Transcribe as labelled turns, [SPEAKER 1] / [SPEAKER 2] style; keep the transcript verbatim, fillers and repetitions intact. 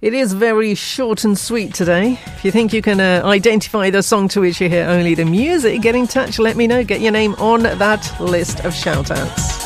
[SPEAKER 1] It is very short and sweet today. If you think you can uh, identify the song to which you hear only the music, get in touch, let me know. Get your name on that list of shout-outs.